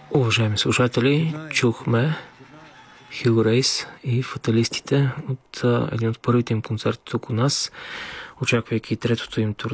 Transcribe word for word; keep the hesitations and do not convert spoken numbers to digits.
Уважаеми слушатели, чухме Hugo Race и Фаталистите от един от първите им концерти тук у нас, очаквайки третото им турне